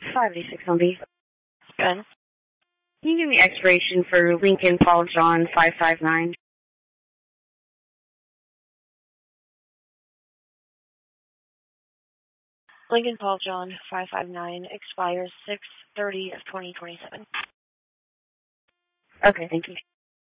586 on B. Good. Can you give me expiration for Lincoln Paul John 559? Lincoln Paul John 559 expires 6/30 of 2027. Okay, thank you.